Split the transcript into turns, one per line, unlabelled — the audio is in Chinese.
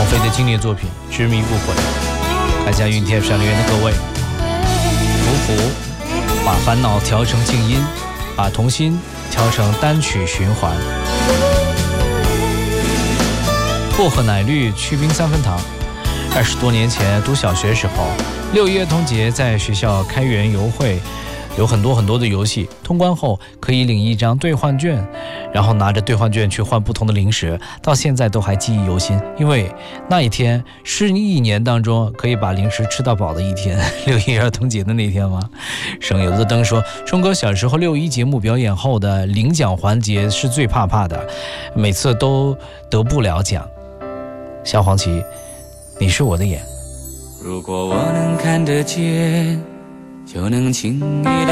王菲的经典作品《执迷不悔》。看一下云天上留言的各位，福福把烦恼调成静音，把童心调成单曲循环。薄荷奶绿去冰3分糖。20多年前读小学时候，6一儿童节在学校开园游会，有很多的游戏，通关后可以领一张兑换券，然后拿着兑换券去换不同的零食，到现在都还记忆犹新，因为那一天是一年当中可以把零食吃到饱的一天。6一儿童节的那天吗？省油的灯说，钟哥小时候6一节目表演后的领奖环节是最怕的，每次都得不了奖。萧煌奇，你是我的眼。
如果我能看得见，就能轻易地